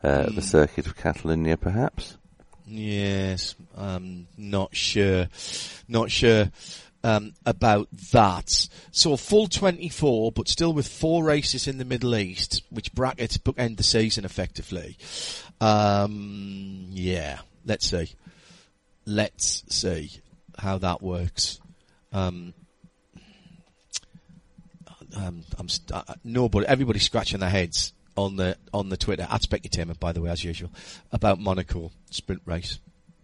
the circuit of Catalonia, perhaps? Yes, not sure. Not sure about that. So full 24, but still with 4 races in the Middle East, which brackets bookend the season effectively. Yeah, let's see. Let's see how that works. Everybody's scratching their heads on the Twitter at Specutainment, by the way, as usual, about Monaco sprint race.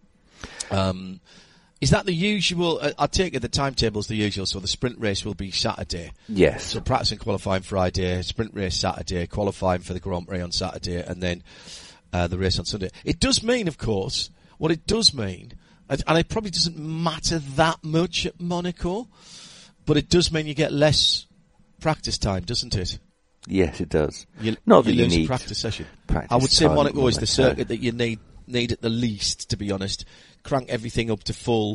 Is that the usual? I take it the timetable's the usual, so the sprint race will be Saturday. Yes. So practice and qualifying Friday, sprint race Saturday, qualifying for the Grand Prix on Saturday, and then the race on Sunday. It does mean, of course, what it does mean, and it probably doesn't matter that much at Monaco, but it does mean you get less practice time, doesn't it? Yes, it does. Not that you lose a practice session. Practice I would say time, Monaco is the circuit that you need at the least, to be honest. Crank everything up to full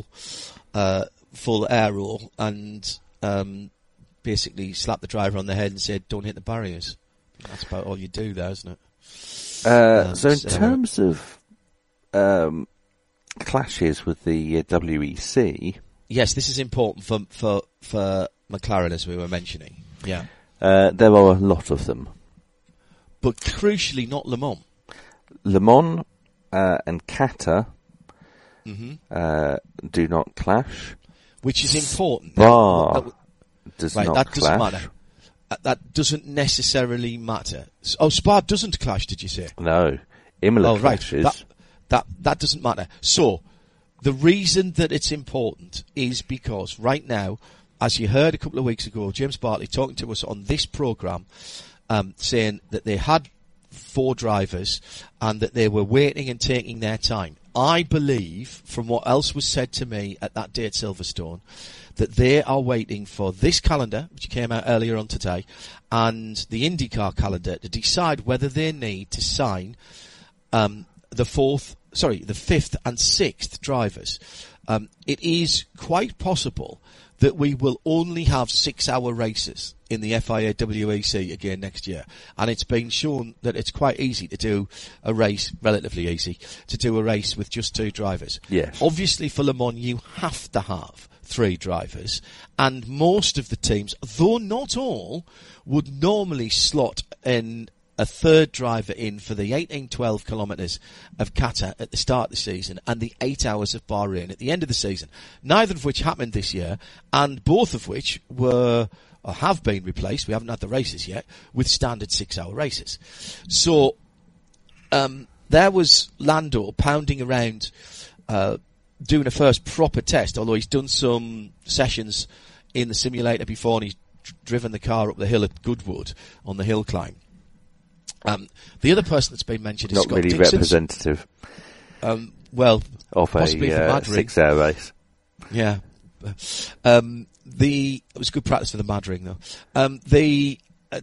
aero and basically slap the driver on the head and say, "Don't hit the barriers." That's about all you do there, isn't it? So in terms of clashes with the WEC, yes, this is important for McLaren, as we were mentioning. Yeah, there are a lot of them, but crucially not Le Mans. Le Mans and Qatar do not clash, which is important. Spa does not that clash. Doesn't matter. That doesn't necessarily matter. Oh, Spa doesn't clash, did you say? No, Imola clashes. Right. That doesn't matter. So, the reason that it's important is because right now, as you heard a couple of weeks ago, James Bartley talking to us on this programme, saying that they had 4 drivers and that they were waiting and taking their time. I believe, from what else was said to me at that day at Silverstone, that they are waiting for this calendar, which came out earlier on today, and the IndyCar calendar to decide whether they need to sign the 5th and 6th drivers. It is quite possible that we will only have 6-hour races in the FIA WEC again next year. And it's been shown that it's quite easy to do a race, relatively easy, to do a race with just 2 drivers. Yes. Obviously for Le Mans you have to have 3 drivers, and most of the teams, though not all, would normally slot in a 3rd driver in for the 12 kilometres of Qatar at the start of the season and the 8 hours of Bahrain at the end of the season. Neither of which happened this year, and both of which were or have been replaced, we haven't had the races yet, with standard 6-hour races. So there was Lando pounding around doing a first proper test, although he's done some sessions in the simulator before and he's driven the car up the hill at Goodwood on the hill climb. The other person that's been mentioned is not Scott really Dixon. Representative. Well, of a 6-hour race. Yeah. It was good practice for the mad ring though. The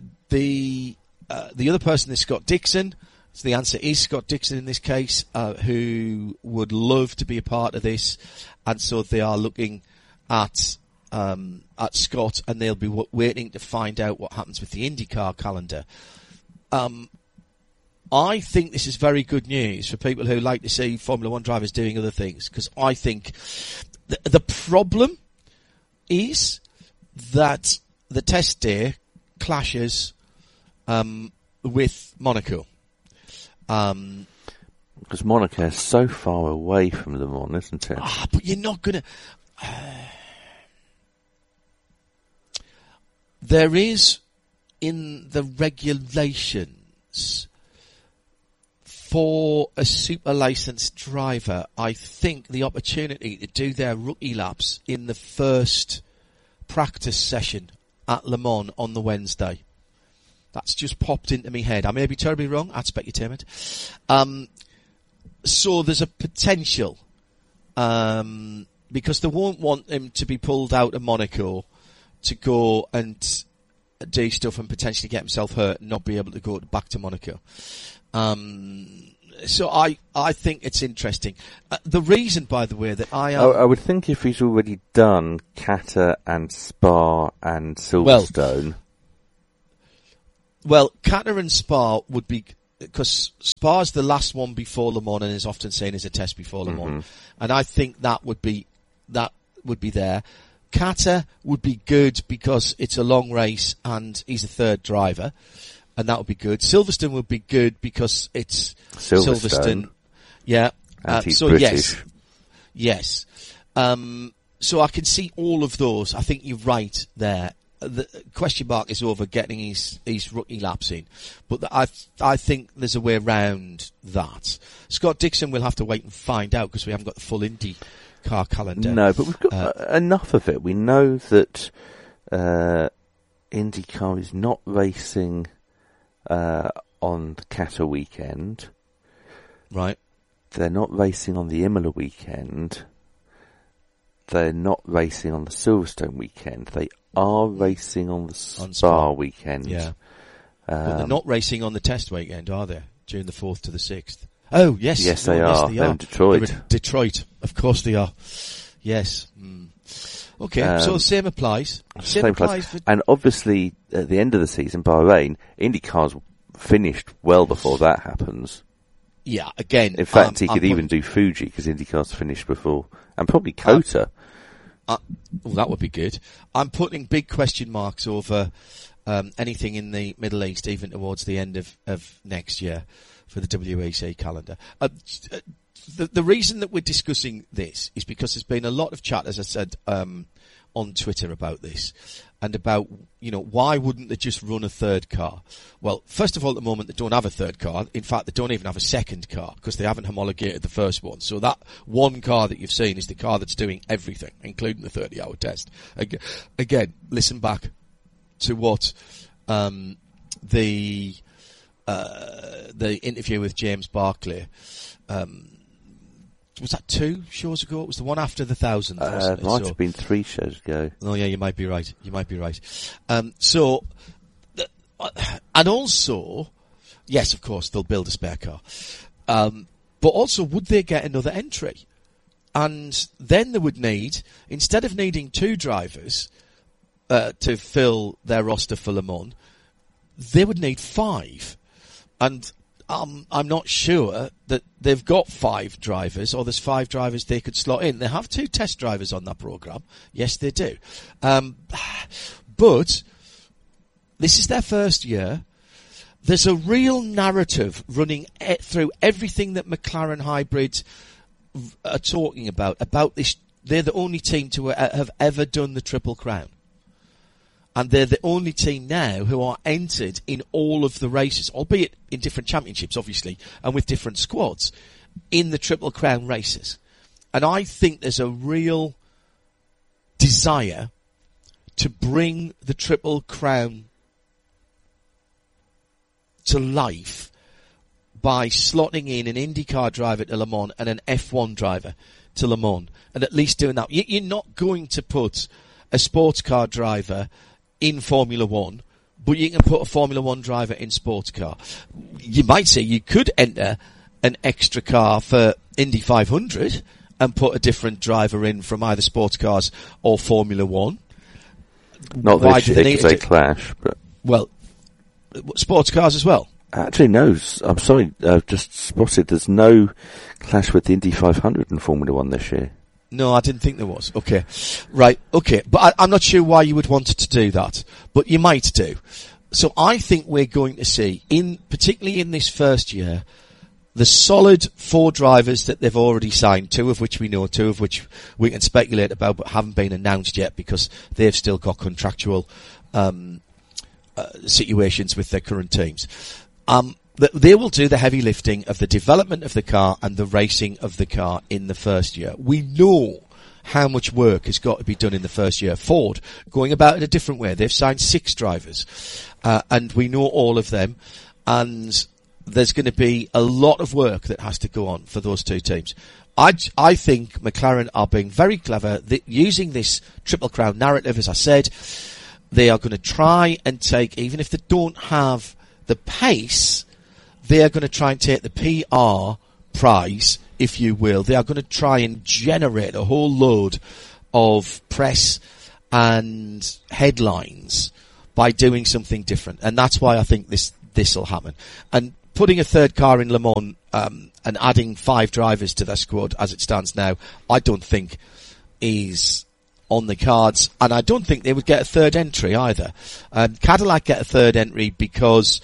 other person is Scott Dixon. So the answer is Scott Dixon in this case, who would love to be a part of this, and so they are looking at Scott, and they'll be waiting to find out what happens with the IndyCar calendar. I think this is very good news for people who like to see Formula One drivers doing other things, because I think the problem is that the test day clashes with Monaco. Because Monaco is so far away from Le Mans, isn't it? But you're not going to... There is, in the regulations, for a super licensed driver, I think the opportunity to do their rookie laps in the first practice session at Le Mans on the Wednesday. That's just popped into my head. I may be terribly wrong, at Specutainment. So there's a potential, because they won't want him to be pulled out of Monaco to go and do stuff and potentially get himself hurt and not be able to go back to Monaco. So I think it's interesting. The reason, by the way, that I would think if he's already done Qatar and Spa and Silverstone. Well, Qatar and Spa would be because Spa's the last one before Le Mans and is often seen as a test before Le Mans, and I think that would be there. Qatar would be good because it's a long race and he's a third driver, and that would be good. Silverstone would be good because it's Silverstone. Yeah. And he's so British. Yes. So I can see all of those. I think you're right there. The question mark is over getting his rookie laps in, but I think there's a way around that. Scott Dixon will have to wait and find out because we haven't got the full Indy car calendar. No, but we've got enough of it. We know that IndyCar is not racing on the Qatar weekend. Right. They're not racing on the Imola weekend. They're not racing on the Silverstone weekend. They are racing on the Spa weekend. Yeah. But they're not racing on the test weekend, are they? June the 4th to the 6th. Oh, yes. Yes, they are. They're in Detroit. They're in Detroit. Of course they are. Yes. Okay, so same applies. Same applies. And obviously, at the end of the season, Bahrain, IndyCar's finished well before that happens. Yeah, again. In fact, he could even do Fuji because IndyCar's finished before. And probably COTA. Well, that would be good. I'm putting big question marks over anything in the Middle East, even towards the end of next year for the WEC calendar. The reason that we're discussing this is because there's been a lot of chat, as I said, on Twitter about this, and about, why wouldn't they just run a third car? Well, first of all, at the moment, they don't have a third car. In fact, they don't even have a second car because they haven't homologated the first one. So that one car that you've seen is the car that's doing everything, including the 30-hour test. Again, listen back to what the interview with James Barclay, was that 2 shows ago? It was the one after the 1,000. It might have been 3 shows ago. Oh yeah, you might be right. And also, yes, of course, they'll build a spare car. But also, would they get another entry? And then they would need, instead of needing 2 drivers to fill their roster for Le Mans, they would need 5. And I'm not sure that they've got 5 drivers, or there's 5 drivers they could slot in. They have 2 test drivers on that program. Yes, they do. But this is their first year. There's a real narrative running through everything that McLaren hybrids are talking about this. They're the only team to have ever done the Triple Crown. And they're the only team now who are entered in all of the races, albeit in different championships, obviously, and with different squads, in the Triple Crown races. And I think there's a real desire to bring the Triple Crown to life by slotting in an IndyCar driver to Le Mans and an F1 driver to Le Mans, and at least doing that. You're not going to put a sports car driver in Formula 1, but you can put a Formula 1 driver in sports car. You might say you could enter an extra car for Indy 500 and put a different driver in from either sports cars or Formula 1. Not this year because they clash, but... Well, sports cars as well? Actually, no. I'm sorry, I've just spotted there's no clash with the Indy 500 in Formula 1 this year. No, I didn't think there was. Okay. Right, okay. But I'm not sure why you would want to do that. But you might do. So I think we're going to see, particularly in this first year, the solid 4 drivers that they've already signed, 2 of which we know, 2 of which we can speculate about but haven't been announced yet because they've still got contractual situations with their current teams. They will do the heavy lifting of the development of the car and the racing of the car in the first year. We know how much work has got to be done in the first year. Ford going about it a different way. They've signed 6 drivers, and we know all of them. And there's going to be a lot of work that has to go on for those 2 teams. I think McLaren are being very clever, using this Triple Crown narrative. As I said, they are going to try and take, even if they don't have the pace, they are going to try and take the PR prize, if you will. They are going to try and generate a whole load of press and headlines by doing something different. And that's why I think this will happen. And putting a third car in Le Mans, and adding 5 drivers to their squad as it stands now, I don't think is on the cards, and I don't think they would get a third entry either. Cadillac get a third entry because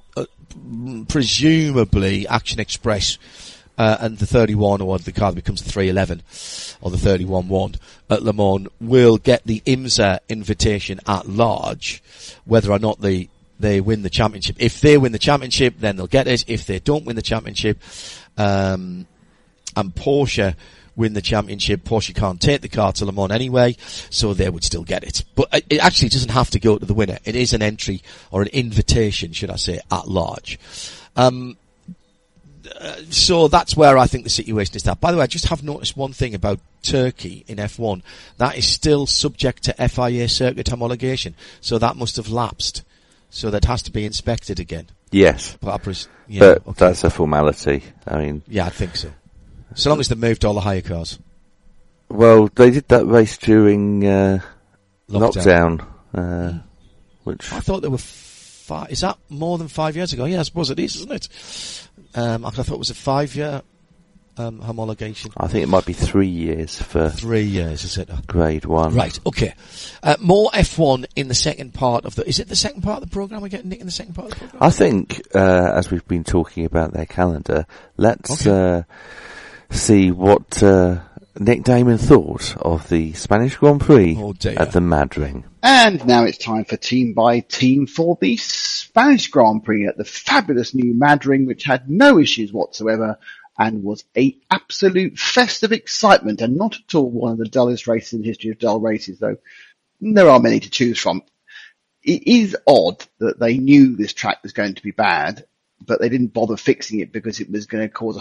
presumably Action Express and the 31, or the car that becomes the 311 or the 31-1 at Le Mans will get the IMSA invitation at large, whether or not they win the championship. If they win the championship, then they'll get it. If they don't win the championship, and Porsche win the championship, Porsche can't take the car to Le Mans anyway, so they would still get it. But it actually doesn't have to go to the winner. It is an entry, or an invitation, should I say, at large. So that's where I think the situation is at. By the way, I just have noticed one thing about Turkey in F1. That is still subject to FIA circuit homologation. So that must have lapsed. So that has to be inspected again. Yes. But okay. That's a formality. I mean, yeah, I think so. So long as they moved all the hire cars. Well, they did that race during lockdown, which I thought there were is that more than 5 years ago? Yeah, I suppose it is, isn't it? I thought it was a 5-year homologation. I think it might be 3 years for 3 years, is it? Grade 1. Right, okay. More F1 in the second part of is it the second part of the programme? We're getting Nick in the second part of the programme? I think, as we've been talking about their calendar, let's see what Nick Damon thought of the Spanish Grand Prix at the Madring. And now it's time for Team by Team for the Spanish Grand Prix at the fabulous new Madring, which had no issues whatsoever and was a absolute fest of excitement, and not at all one of the dullest races in the history of dull races, though there are many to choose from. It is odd that they knew this track was going to be bad, but they didn't bother fixing it because it was going to cause a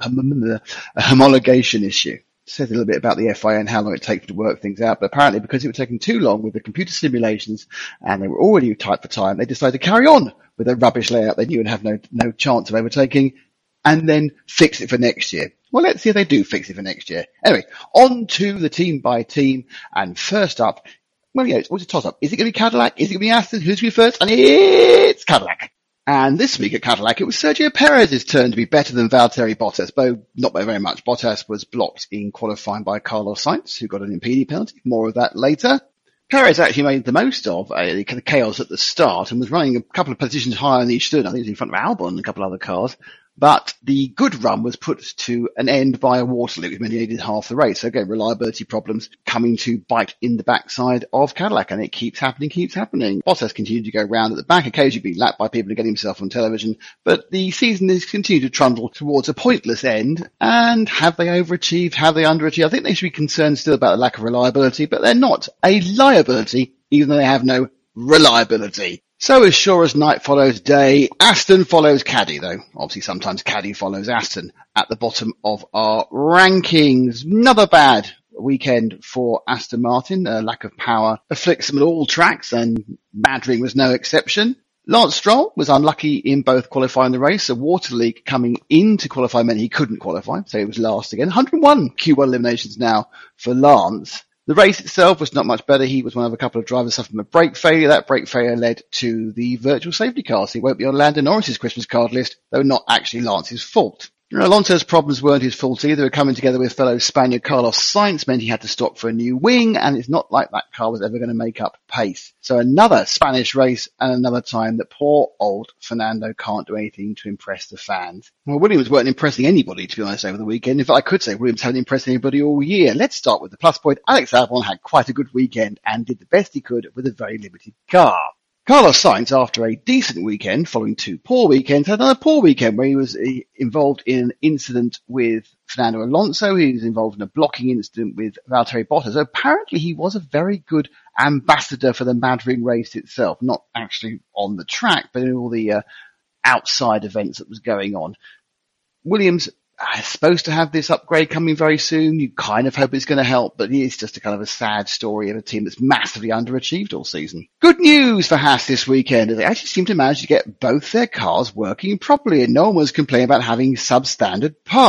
homologation issue. It says a little bit about the FIA and how long it takes to work things out, but apparently because it was taking too long with the computer simulations and they were already tight for time, they decided to carry on with a rubbish layout they knew would have no chance of overtaking, and then fix it for next year. Well, let's see if they do fix it for next year. Anyway, on to the team by team, and first up, well, yeah, it's always a toss-up. Is it going to be Cadillac? Is it going to be Aston? Who's going to be first? And it's Cadillac. And this week at Cadillac, it was Sergio Perez's turn to be better than Valtteri Bottas, though not by very much. Bottas was blocked in qualifying by Carlos Sainz, who got an impeding penalty. More of that later. Perez actually made the most of the kind of chaos at the start and was running a couple of positions higher than he should. I think he was in front of Albon and a couple of other cars. But the good run was put to an end by a water leak, which meant he needed half the race. So again, reliability problems coming to bite in the backside of Cadillac, and it keeps happening. Bottas continued to go round at the back, occasionally being lapped by people to get himself on television. But the season has continued to trundle towards a pointless end. And have they overachieved? Have they underachieved? I think they should be concerned still about the lack of reliability, but they're not a liability, even though they have no reliability. So as sure as night follows day, Aston follows Caddy, though. Obviously sometimes Caddy follows Aston at the bottom of our rankings. Another bad weekend for Aston Martin. Lack of power afflicts them at all tracks, and Madring was no exception. Lance Stroll was unlucky in both qualifying the race. A water leak coming into qualify meant he couldn't qualify, so he was last again. 101 Q1 eliminations now for Lance. The race itself was not much better. He was one of a couple of drivers suffering from a brake failure. That brake failure led to the virtual safety car, so he won't be on Lando Norris's Christmas card list, though not actually Lance's fault. Alonso's problems weren't his fault either. Coming together with fellow Spaniard Carlos Sainz meant he had to stop for a new wing, and it's not like that car was ever going to make up pace. So another Spanish race, and another time that poor old Fernando can't do anything to impress the fans. Well, Williams weren't impressing anybody, to be honest, over the weekend. In fact, I could say Williams hadn't impressed anybody all year. Let's start with the plus point. Alex Albon had quite a good weekend and did the best he could with a very limited car. Carlos Sainz, after a decent weekend, following 2 poor weekends, had another poor weekend where he was involved in an incident with Fernando Alonso. He was involved in a blocking incident with Valtteri Bottas. So apparently he was a very good ambassador for the Madring race itself, not actually on the track, but in all the outside events that was going on. Williams is supposed to have this upgrade coming very soon. You kind of hope it's going to help, but it's just a kind of a sad story of a team that's massively underachieved all season. Good news for Haas this weekend. They actually seem to manage to get both their cars working properly, and no one was complaining about having substandard parts.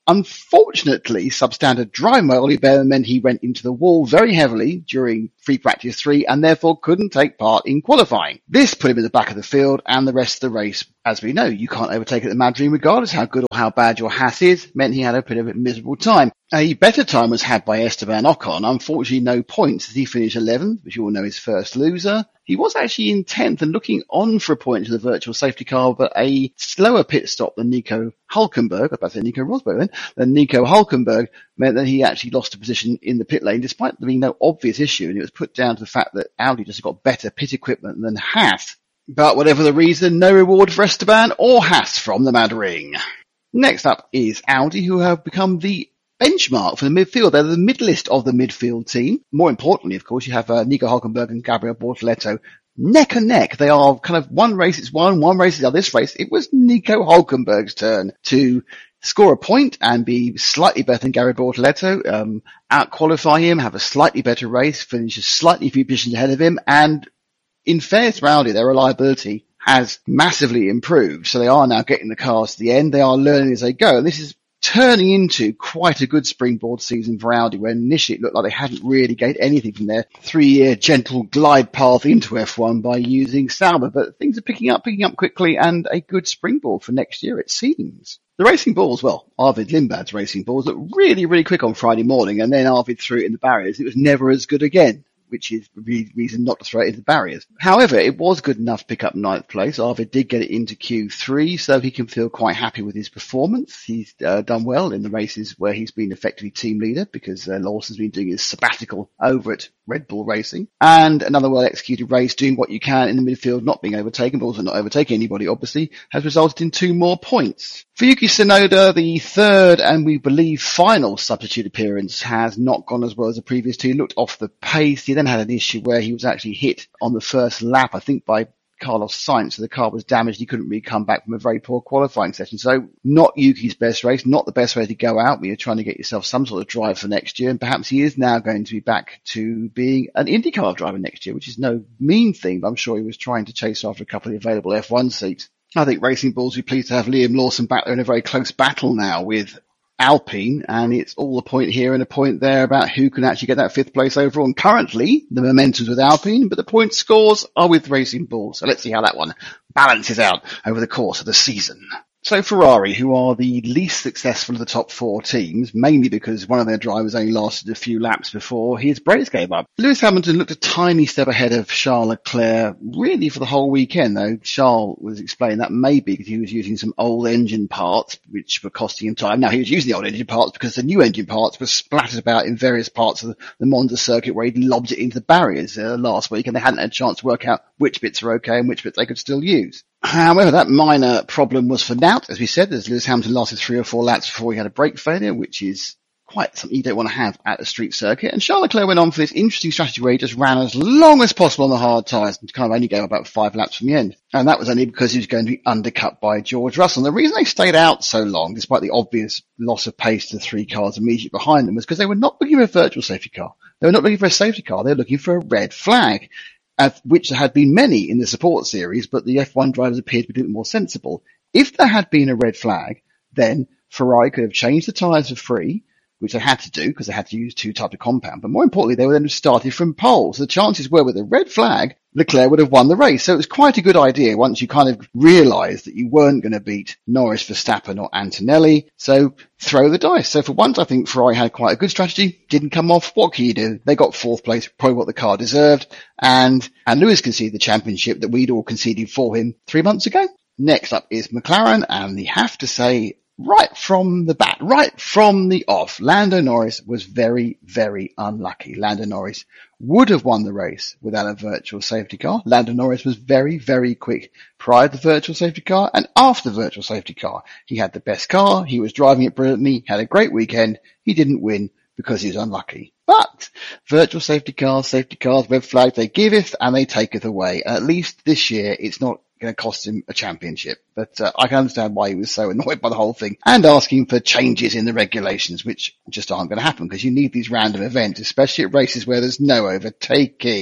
Unfortunately, substandard driving by Ollie Bearman meant he went into the wall very heavily during free practice 3 and therefore couldn't take part in qualifying. This put him at the back of the field, and the rest of the race, as we know, you can't overtake at the Mad Dream regardless how good or how bad your Haas is, meant he had a bit of a miserable time. A better time was had by Esteban Ocon. Unfortunately, no points as he finished 11th, which you all know is first loser. He was actually in 10th and looking on for a point to the virtual safety car, but a slower pit stop than Nico Hülkenberg, I was about to say Nico Rosberg then, than Nico Hülkenberg meant that he actually lost a position in the pit lane despite there being no obvious issue, and it was put down to the fact that Audi just got better pit equipment than Haas. But whatever the reason, no reward for Esteban or Haas from the Mad Ring. Next up is Audi, who have become the benchmark for the midfield. They're the middlest of the midfield team. More importantly, of course, you have Nico Hülkenberg and Gabriel Bortoleto neck and neck. They are kind of one race it's one race it's the other. This race, it was Nico Hülkenberg's turn to score a point and be slightly better than Gabriel Bortoleto, out-qualify him, have a slightly better race, finish a slightly few positions ahead of him, and in fairness to Audi, their reliability has massively improved. So they are now getting the cars to the end. They are learning as they go. And this is turning into quite a good springboard season for Audi, where initially it looked like they hadn't really gained anything from their 3-year gentle glide path into F1 by using Sauber. But things are picking up quickly, and a good springboard for next year, it seems. The Racing Bulls, well, Arvid Lindblad's Racing Bulls looked really, really quick on Friday morning, and then Arvid threw it in the barriers. It was never as good again, which is the reason not to throw it into the barriers. However, it was good enough to pick up 9th place. Arvid did get it into Q3, so he can feel quite happy with his performance. He's done well in the races where he's been effectively team leader, because Lawson's been doing his sabbatical over at Red Bull Racing. And another well-executed race, doing what you can in the midfield, not being overtaken, but also not overtaking anybody, obviously, has resulted in 2 more points. For Yuki Tsunoda, the third and we believe final substitute appearance has not gone as well as the previous 2. He looked off the pace. He then had an issue where he was actually hit on the first lap, I think by Carlos Sainz, so the car was damaged. He couldn't really come back from a very poor qualifying session. So not Yuki's best race, not the best way to go out when you're trying to get yourself some sort of drive for next year. And perhaps he is now going to be back to being an IndyCar driver next year, which is no mean thing, but I'm sure he was trying to chase after a couple of available F1 seats. I think Racing Bulls will be pleased to have Liam Lawson back there in a very close battle now with Alpine, and it's all a point here and a point there about who can actually get that 5th place overall. And currently, the momentum's with Alpine, but the point scores are with Racing Bulls. So let's see how that one balances out over the course of the season. So Ferrari, who are the least successful of the top 4 teams, mainly because one of their drivers only lasted a few laps before his brakes gave up. Lewis Hamilton looked a tiny step ahead of Charles Leclerc, really for the whole weekend, though. Charles was explaining that maybe because he was using some old engine parts, which were costing him time. Now, he was using the old engine parts because the new engine parts were splattered about in various parts of the Monza circuit where he'd lobbed it into the barriers last week, and they hadn't had a chance to work out which bits are okay and which bits they could still use. However, that minor problem was for naught, as we said, as Lewis Hamilton lasted 3 or 4 laps before he had a brake failure, which is quite something you don't want to have at a street circuit. And Charles Leclerc went on for this interesting strategy where he just ran as long as possible on the hard tyres and kind of only gave about 5 laps from the end. And that was only because he was going to be undercut by George Russell. And the reason they stayed out so long, despite the obvious loss of pace to the 3 cars immediately behind them, was because they were not looking for a virtual safety car. They were not looking for a safety car. They were looking for a red flag, which there had been many in the support series, but the F1 drivers appeared to be a bit more sensible. If there had been a red flag, then Ferrari could have changed the tyres for free, which they had to do because they had to use 2 types of compound. But more importantly, they would then have started from pole. So the chances were with a red flag, Leclerc would have won the race. So it was quite a good idea once you kind of realised that you weren't going to beat Norris, Verstappen or Antonelli. So throw the dice. So for once, I think Ferrari had quite a good strategy. Didn't come off. What can you do? They got 4th place, probably what the car deserved. And Lewis conceded the championship that we'd all conceded for him 3 months ago. Next up is McLaren, and we have to say, right from the bat, right from the off, Lando Norris was very, very unlucky. Lando Norris would have won the race without a virtual safety car. Lando Norris was very, very quick prior to the virtual safety car and after the virtual safety car. He had the best car. He was driving it brilliantly, had a great weekend. He didn't win because he was unlucky. But virtual safety cars, red flag, they giveth and they taketh away. And at least this year, it's not going to cost him a championship. But I can understand why he was so annoyed by the whole thing and asking for changes in the regulations, which just aren't going to happen because you need these random events, especially at races where there's no overtaking.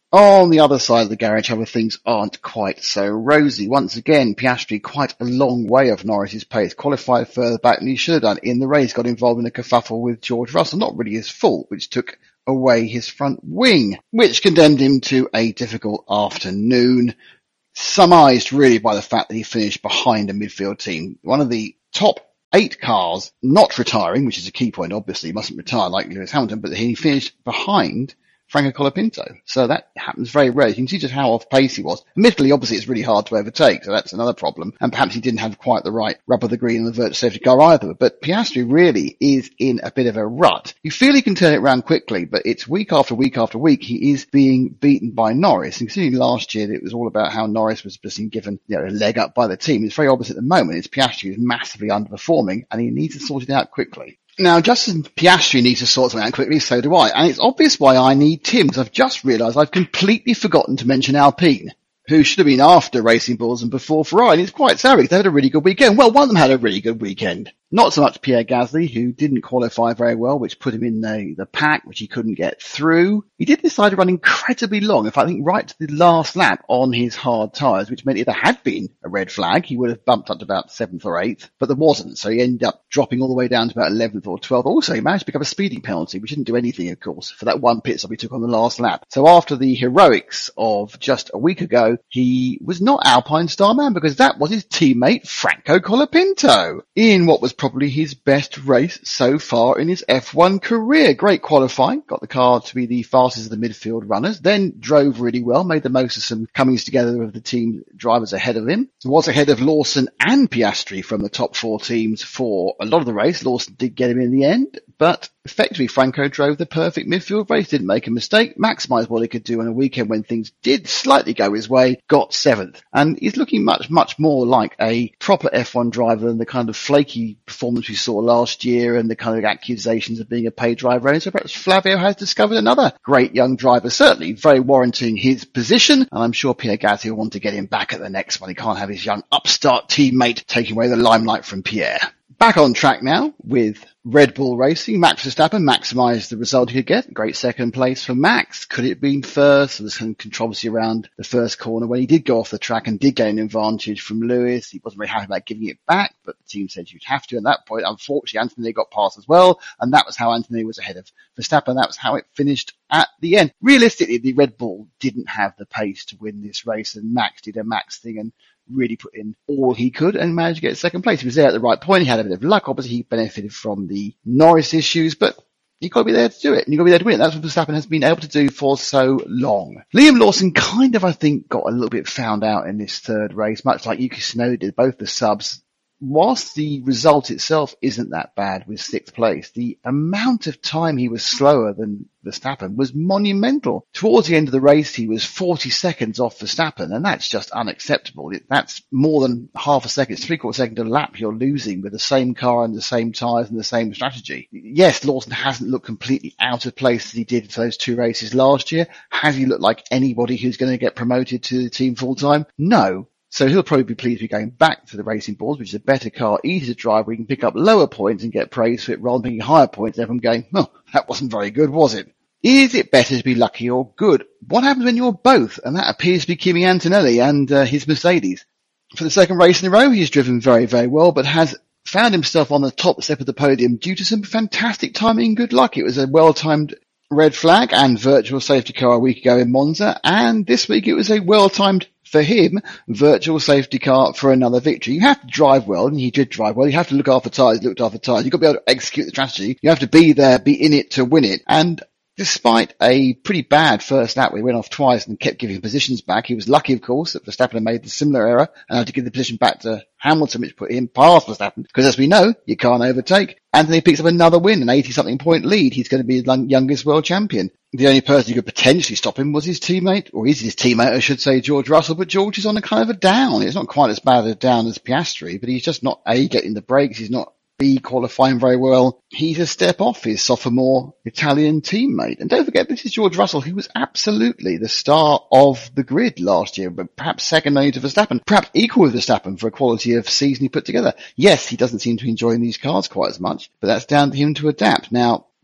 On the other side of the garage, however, things aren't quite so rosy. Once again, Piastri quite a long way off Norris's pace, qualified further back than he should have done in the race, got involved in a kerfuffle with George Russell, not really his fault, which took away his front wing, which condemned him to a difficult afternoon, surmised really by the fact that he finished behind a midfield team. One of the top 8 cars not retiring, which is a key point, obviously, he mustn't retire like Lewis Hamilton, but he finished behind Franco Colapinto. So that happens very rarely. You can see just how off pace he was. Admittedly, obviously, it's really hard to overtake, so that's another problem. And perhaps he didn't have quite the right rub of the green in the virtual safety car either. But Piastri really is in a bit of a rut. You feel he can turn it around quickly, but it's week after week after week he is being beaten by Norris. And considering last year it was all about how Norris was just being given a leg up by the team, it's very obvious at the moment it's Piastri who's massively underperforming and he needs to sort it out quickly. Now, just as Piastri needs to sort something out quickly, so do I. And it's obvious why I need Tim, because I've just realised I've completely forgotten to mention Alpine, who should have been after Racing Bulls and before Ferrari. And it's quite sad because they had a really good weekend. Well, one of them had a really good weekend. Not so much Pierre Gasly, who didn't qualify very well, which put him in the pack, which he couldn't get through. He did decide to run incredibly long. In fact, I think right to the last lap on his hard tyres, which meant if there had been a red flag, he would have bumped up to about 7th or 8th, but there wasn't. So he ended up dropping all the way down to about 11th or 12th. Also, he managed to pick up a speeding penalty, which didn't do anything, of course, for that one pit stop he took on the last lap. So after the heroics of just a week ago, he was not Alpine star man because that was his teammate Franco Colapinto in what was probably his best race so far in his F1 career. Great qualifying, got the car to be the fastest of the midfield runners, then drove really well, made the most of some comings together of the team drivers ahead of him. Was ahead of Lawson and Piastri from the top 4 teams for a lot of the race. Lawson did get him in the end, but effectively Franco drove the perfect midfield race, didn't make a mistake, maximised what he could do on a weekend when things did slightly go his way, got 7th. And he's looking much, much more like a proper F1 driver than the kind of flaky performance we saw last year and the kind of accusations of being a paid driver. And so perhaps Flavio has discovered another great young driver, certainly very warranting his position. And I'm sure Pierre Gasly will want to get him back at the next one. He can't have his young upstart teammate taking away the limelight from Pierre. Back on track now with Red Bull Racing. Max Verstappen maximised the result he could get. Great second place for Max. Could it have been first? There was some controversy around the first corner when he did go off the track and did gain an advantage from Lewis. He wasn't very happy about giving it back, but the team said you'd have to. At that point, unfortunately, Anthony got past as well, and that was how Anthony was ahead of Verstappen. That was how it finished at the end. Realistically, the Red Bull didn't have the pace to win this race, and Max did a Max thing and really put in all he could and managed to get second place. He was there at the right point. He had a bit of luck. Obviously, he benefited from the Norris issues, but you've got to be there to do it, and you've got to be there to win it. That's what Verstappen has been able to do for so long. Liam Lawson kind of, I think, got a little bit found out in this third race, much like Yuki Tsunoda did, both the subs. Whilst the result itself isn't that bad with 6th place, the amount of time he was slower than Verstappen was monumental. Towards the end of the race, he was 40 seconds off Verstappen, and that's just unacceptable. That's more than half a second, 3/4 second a lap you're losing with the same car and the same tyres and the same strategy. Yes, Lawson hasn't looked completely out of place as he did for those 2 races last year. Has he looked like anybody who's going to get promoted to the team full time? No. So he'll probably be pleased to be going back to the Racing Bulls, which is a better car, easy to drive, where you can pick up lower points and get praise for it rather than picking higher points and everyone going, oh, that wasn't very good, was it? Is it better to be lucky or good? What happens when you're both? And that appears to be Kimi Antonelli and his Mercedes. For the second race in a row, he's driven very, very well, but has found himself on the top step of the podium due to some fantastic timing and good luck. It was a well-timed red flag and virtual safety car a week ago in Monza, and this week it was a well-timed, for him, virtual safety car for another victory. You have to drive well, and he did drive well. You have to look after tyres, looked after tyres. You've got to be able to execute the strategy. You have to be there, be in it to win it. And despite a pretty bad first lap where he went off twice and kept giving positions back, he was lucky, of course, that Verstappen had made the similar error and had to give the position back to Hamilton, which put him past Verstappen. Because as we know, you can't overtake. Anthony picks up another win, an 80-something point lead. He's going to be the youngest world champion. The only person who could potentially stop him was his teammate, or is his teammate, I should say, George Russell. But George is on a kind of a down. It's not quite as bad a down as Piastri, but he's just not A, getting the brakes. He's not B, qualifying very well. He's a step off his sophomore Italian teammate. And don't forget, this is George Russell, who was absolutely the star of the grid last year, but perhaps second only to Verstappen, perhaps equal with Verstappen for a quality of season he put together. Yes, he doesn't seem to be enjoying these cars quite as much, but that's down to him to adapt. Now,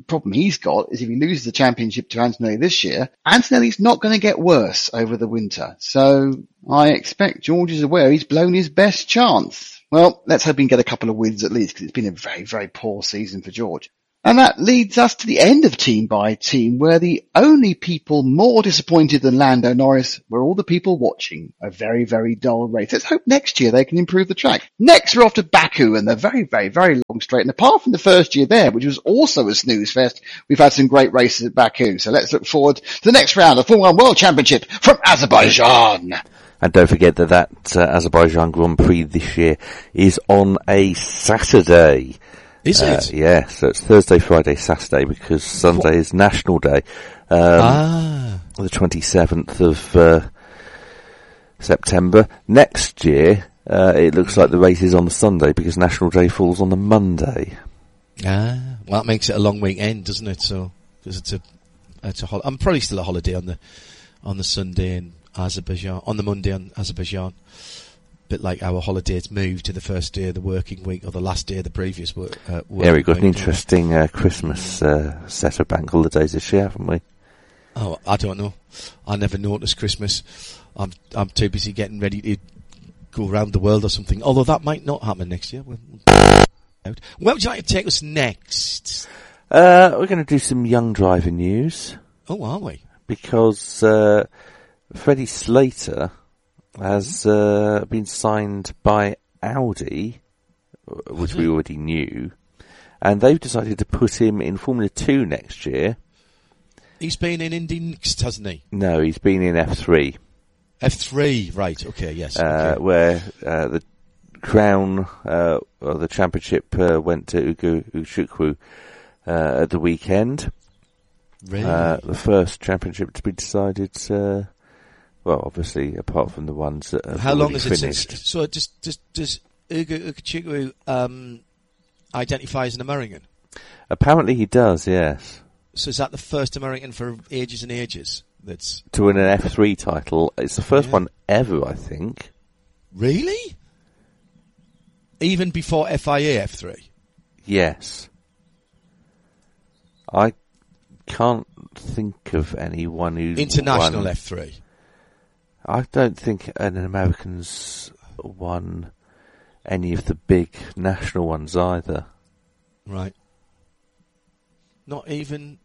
problem he's got is if he loses the championship to Antonelli this year, Antonelli's not going to get worse over the winter. So I expect George is aware he's blown his best chance. Well, let's hope he can get a couple of wins at least, because it's been a very, very poor season for George. And that leads us to the end of Team by Team, where the only people more disappointed than Lando Norris were all the people watching a very, very dull race. Let's hope next year they can improve the track. Next, we're off to Baku and the very, very, very long straight. And apart from the first year there, which was also a snooze fest, we've had some great races at Baku. So let's look forward to the next round of Formula 1 World Championship from Azerbaijan. And don't forget that Azerbaijan Grand Prix this year is on a Saturday. Is it? Yeah, so it's Thursday, Friday, Saturday, because Sunday is National Day. The 27th of September. Next year, it looks like the race is on the Sunday, because National Day falls on the Monday. Well, that makes it a long weekend, doesn't it? So, because it's a I'm probably still a holiday on the Sunday in Azerbaijan, on the Monday in Azerbaijan. Bit like our holidays moved to the first day of the working week or the last day of the previous working week. Yeah, we've got an interesting Christmas set of bank holidays this year, haven't we? Oh, I don't know. I never noticed Christmas. I'm too busy getting ready to go around the world or something. Although that might not happen next year. Where would you like to take us next? We're going to do some young driver news. Oh, are we? Because Freddie Slater has been signed by Audi, which we already knew, and they've decided to put him in Formula 2 next year. He's been in Indy next, hasn't he? No, he's been in F3. F3, right, okay, yes. Where the crown, or the championship, went to Ugo Uchukwu at the weekend. Really? The first championship to be decided, well, obviously, apart from the ones that have How long already is finished. it since? So does Ugo Uchukwu identify as an American? Apparently he does, yes. So is that the first American for ages and ages? That's to win an F3 title. It's the first one ever, I think. Really? Even before FIA F3? Yes. I can't think of anyone who's International won. F3? I don't think an American's won any of the big national ones either. Right. Not even...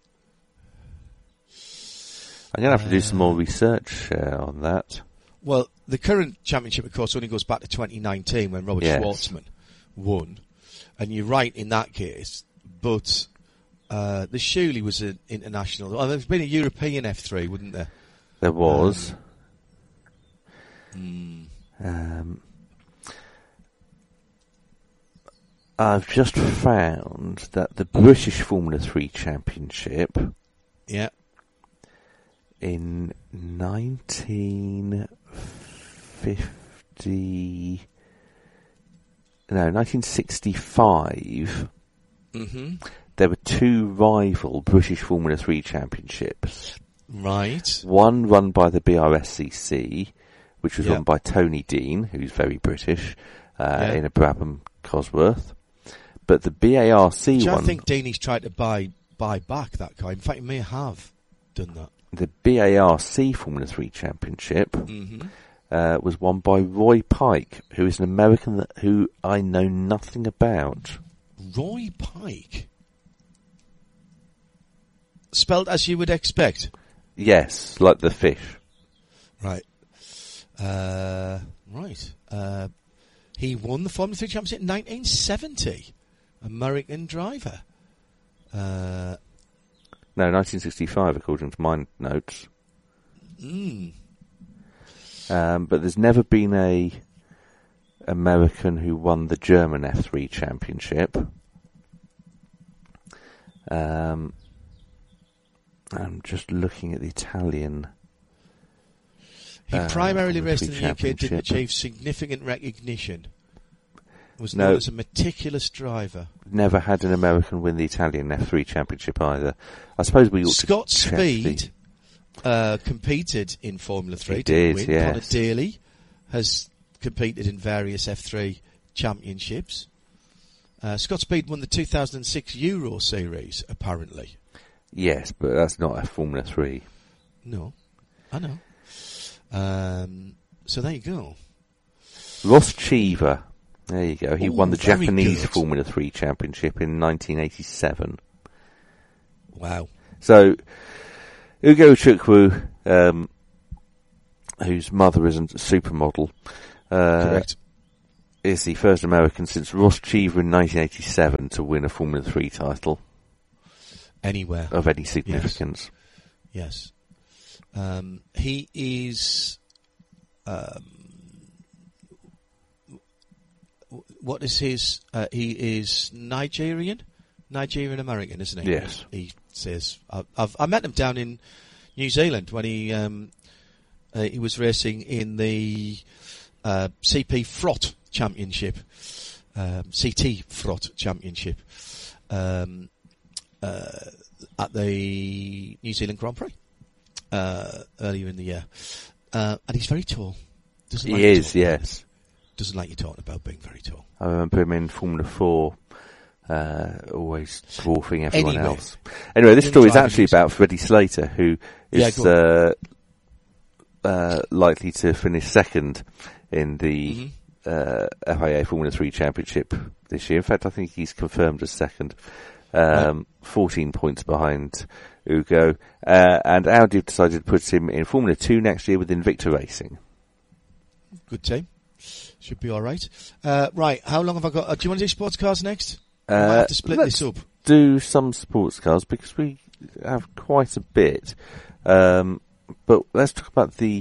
I'm going to have to do some more research on that. Well, the current championship, of course, only goes back to 2019 when Robert Schwartzman won. And you're right in that case, but the Shuley was an international... Oh, there's been a European F3, wouldn't there? There was. I've just found that the British Formula 3 Championship in 1965 there were two rival British Formula 3 Championships. Right. One run by the BRSCC, which was run by Tony Dean, who's very British, in a Brabham Cosworth. But the BARC one... I think Deanie's tried to buy back that car. In fact, he may have done that. The BARC Formula 3 Championship was won by Roy Pike, who is an American who I know nothing about. Roy Pike? Spelled as you would expect? Yes, like the fish. Right. He won the Formula 3 Championship in 1970. American driver. No, 1965, according to my notes. But there's never been a American who won the German F3 Championship. I'm just looking at the Italian. He primarily raced in the UK, didn't achieve significant recognition. Was known as a meticulous driver. Never had an American win the Italian F3 Championship either. I suppose we ought Scott to Speed competed in Formula 3. He did, win. yes. Connor Daly has competed in various F3 championships. Scott Speed won the 2006 Euro Series, apparently. Yes, but that's not a Formula 3. No, I know. So there you go. Ross Cheever. There you go. He won the Japanese good. Formula 3 Championship in 1987. Wow. So, Ugo Chukwu, whose mother is a supermodel, Correct. is the first American since Ross Cheever in 1987 to win a Formula 3 title. Anywhere. Of any significance. Yes. He is... what is his... he is Nigerian American, isn't he? Yes. He says... I met him down in New Zealand when he was racing in the CP Frot Championship. CT Frot Championship. At the New Zealand Grand Prix earlier in the year. And he's very tall. He is, yes. Doesn't like you talking about being very tall. I remember him in Formula 4, always dwarfing everyone else. Anyway, this story is actually about Freddie Slater, who is likely to finish second in the FIA Formula 3 Championship this year. In fact, I think he's confirmed as second. 14 points behind Ugo. And Audi have decided to put him in Formula 2 next year with Invicta Racing. Good team. Should be alright. Right, how long have I got? Do you want to do sports cars next? I might have to split this up. Do some sports cars because we have quite a bit. But let's talk about the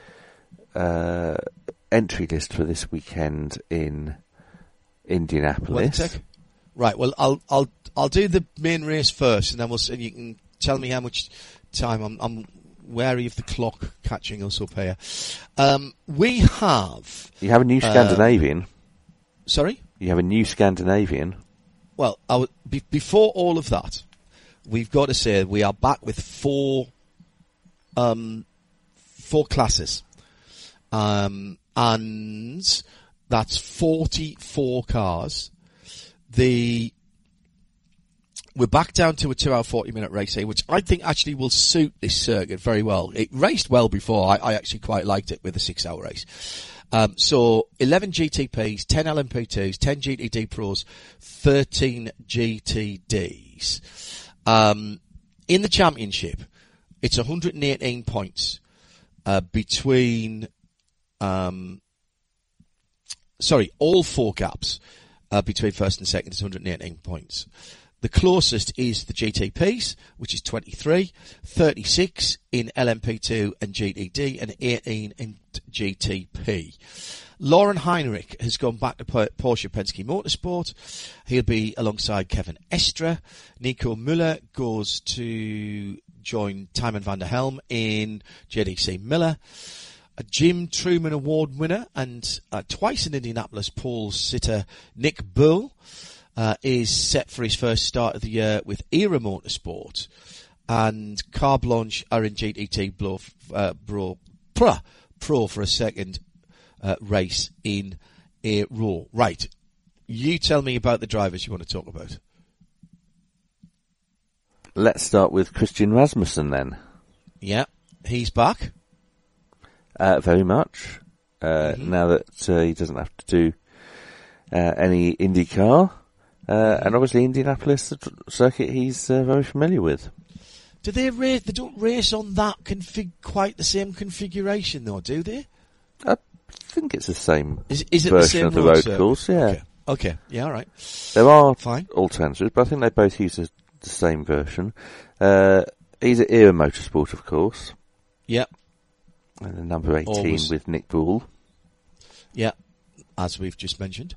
entry list for this weekend in Indianapolis. WeatherTech? Right. Well, I'll do the main race first, and then and you can tell me how much time. I'm wary of the clock catching us up here. We have. You have a new Scandinavian. Sorry. You have a new Scandinavian. Well, before all of that, we've got to say we are back with four classes, and that's 44 cars. We're back down to a 2 hour 40 minute race here, which I think actually will suit this circuit very well. It raced well before. I actually quite liked it with a 6 hour race. So 11 GTPs, 10 LMP2s, 10 GTD Pros, 13 GTDs. In the championship, it's 118 points, between, all four gaps. Between first and second is 118 points. The closest is the GTPs, which is 23, 36 in LMP2 and GTD, and 18 in GTP. Lauren Heinrich has gone back to Porsche Penske Motorsport. He'll be alongside Kevin Estre. Nico Müller goes to join Tymon van der Helm in JDC Miller. A Jim Truman Award winner and twice in Indianapolis pole sitter Nick Bull is set for his first start of the year with Era Motorsport, and Car Blanche are in GTT Pro for a second race in a row. Right, you tell me about the drivers you want to talk about. Let's start with Christian Rasmussen then. Yeah, he's back. Very much. Now that he doesn't have to do any IndyCar. And obviously Indianapolis, the circuit he's very familiar with. Do they race? They don't race on that quite the same configuration though, do they? I think it's the same is it version the same of the road circuit? course, yeah. Okay, yeah, alright. There are Fine. alternatives, but I think they both use the same version. He's at Era Motorsport, of course. Yeah. And the number 18 Always. with Nick Bull. Yeah, as we've just mentioned.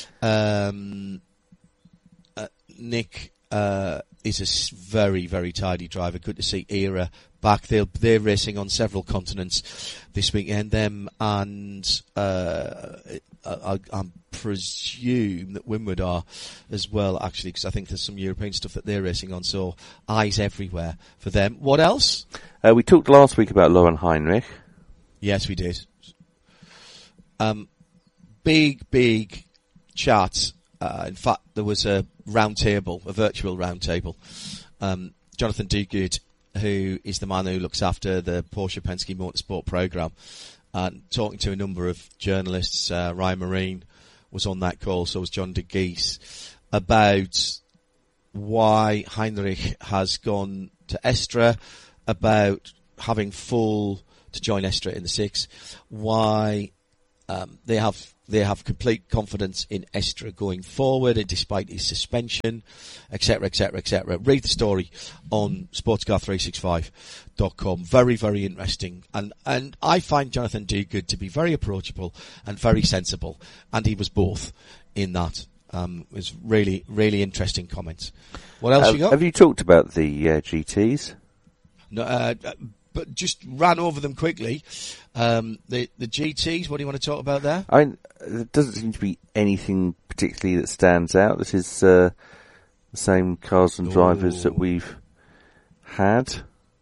Nick is a very, very tidy driver. Good to see Era back. They're racing on several continents this weekend. Them and I presume that Winward are as well, actually, because I think there's some European stuff that they're racing on. So eyes everywhere for them. What else? We talked last week about Lauren Heinrich. Yes, we did. Big chat in fact, there was a roundtable, a virtual roundtable. Jonathan Duguid, who is the man who looks after the Porsche Penske Motorsport program, and talking to a number of journalists. Ryan Marine was on that call, so was John de Gies, about why Heinrich has gone to Estra, about having full to join Estra in the 6, why they have complete confidence in Estra going forward, and despite his suspension, etc., etc., etc. Read the story on sportscar365.com. Very, very interesting. And I find Jonathan Duguid to be very approachable and very sensible, and he was both in that. It was really, really interesting comments. What else you got? Have you talked about the GTs? No, but just ran over them quickly. The GTs, what do you want to talk about there? There doesn't seem to be anything particularly that stands out. This is the same cars and drivers that we've had.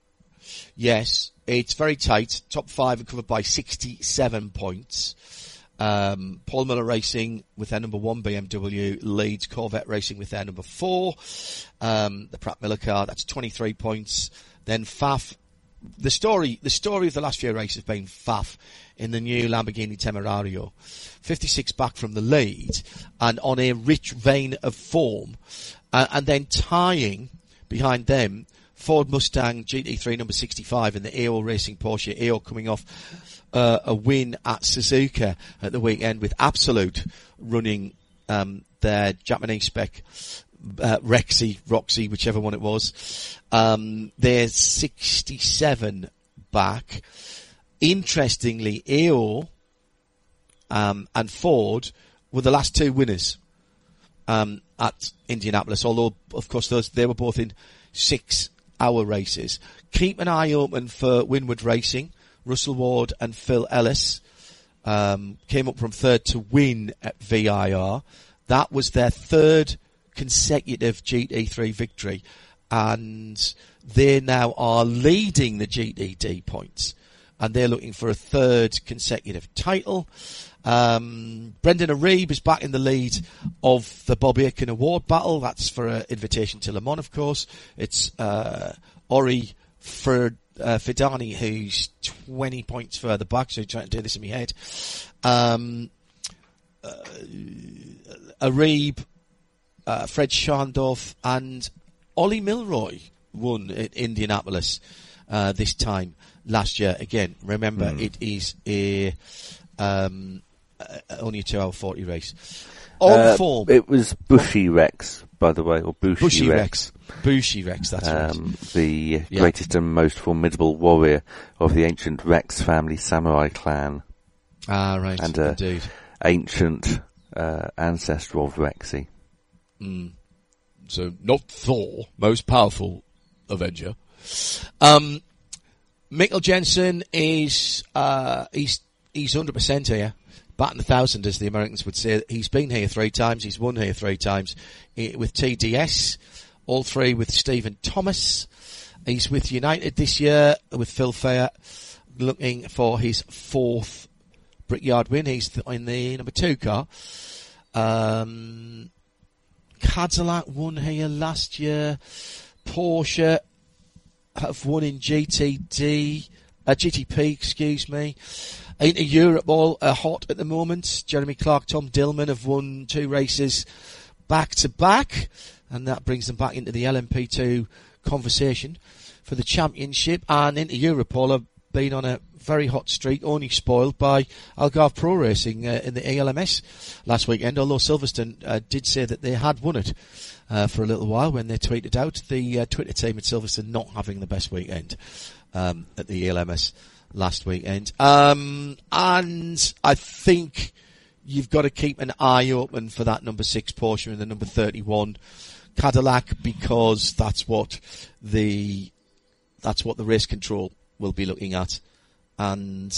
Yes, it's very tight. Top 5 are covered by 67 points. Paul Miller Racing with their number 1 BMW leads Corvette Racing with their number 4. The Pratt Miller car, that's 23 points. Then Pfaff. The story of the last few races has been Pfaff in the new Lamborghini Temerario. 56 back from the lead and on a rich vein of form. And then tying behind them, Ford Mustang GT3 number 65 in the AO Racing Porsche. AO coming off a win at Suzuka at the weekend, with Absolute running their Japanese spec Roxy, whichever one it was. They're 67 back. Interestingly, AO and Ford were the last 2 winners at Indianapolis, although, of course, they were both in 6-hour races. Keep an eye open for Winward Racing. Russell Ward and Phil Ellis came up from 3rd to win at VIR. That was their 3rd consecutive GT3 victory, and they now are leading the GTD points, and they're looking for a 3rd consecutive title. Brendan Arieb is back in the lead of the Bob Aitken Award battle. That's for an invitation to Le Mans, of course. It's Ori Fidani, who's 20 points further back, so I'm trying to do this in my head. Arieb, Fred Schandorf and Ollie Milroy won at Indianapolis this time last year. Again, remember, it is only a 2-hour 40 race. On form. It was Bushy Rex, by the way, or Bushy Rex. Bushy Rex, that's right. The greatest and most formidable warrior of the ancient Rex family samurai clan. Ah, right, and indeed. Ancient ancestor of Rexy. So not Thor, most powerful Avenger. Mikkel Jensen is he's 100% here, batting 1,000, as the Americans would say. He's been here 3 times. He's won here 3 times with TDS. All 3 with Stephen Thomas. He's with United this year with Phil Fair, looking for his 4th Brickyard win. He's in the number 2 car. Cadillac won here last year. Porsche have won in GTP, excuse me. Into Europe, all are hot at the moment. Jeremy Clark, Tom Dillman have won 2 races back to back, and that brings them back into the LMP2 conversation for the championship. And into Europe, all have been on a very hot streak, only spoiled by Algarve Pro Racing in the ALMS last weekend, although Silverstone did say that they had won it for a little while when they tweeted out, the Twitter team at Silverstone not having the best weekend at the ALMS last weekend. And I think you've got to keep an eye open for that number 6 Porsche and the number 31 Cadillac, because that's what the race control will be looking at. And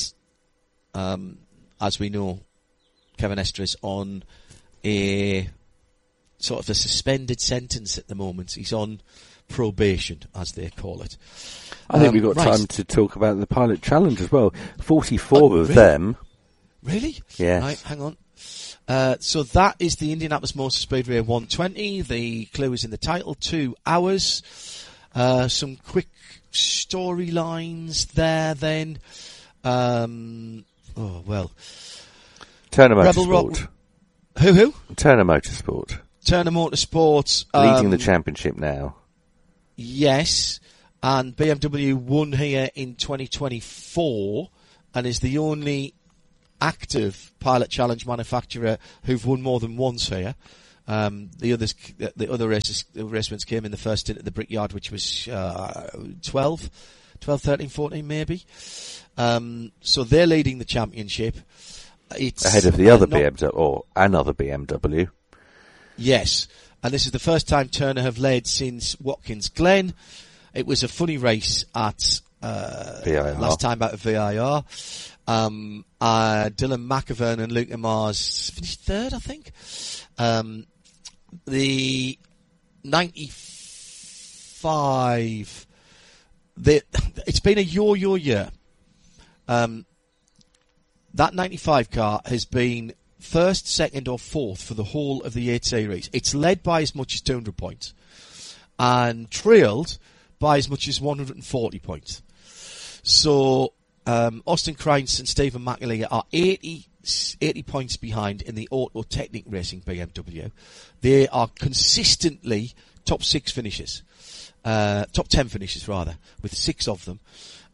as we know, Kevin Estra's on a sort of a suspended sentence at the moment. He's on probation, as they call it. I think we've got time to talk about the Pilot Challenge as well. 44 of them. Really? Yes. Right, hang on. So that is the Indianapolis Motor Speedway 120. The clue is in the title, 2 hours. Some quick storylines there then. Turner Motorsport. Who? Turner Motorsport. Turner Motorsport. Leading the championship now. Yes. And BMW won here in 2024 and is the only active Pilot Challenge manufacturer who've won more than once here. The other racements came in the first stint at the Brickyard, which was 12, 13, 14 maybe. So they're leading the championship. It's ahead of the other BMW, or another BMW. Yes, and this is the first time Turner have led since Watkins Glen. It was a funny race at VIR. Last time out of VIR. Dylan McIvern and Luke Mars finished third, I think. The 95, it's been a yo-yo year. That 95 car has been first, second or fourth for the whole of the 8 series. It's led by as much as 200 points and trailed by as much as 140 points. So Austin Krantz and Stephen McAleer are 80 points behind in the Auto Technic Racing BMW. They are consistently top 6 finishes. Top 10 finishes rather, with 6 of them.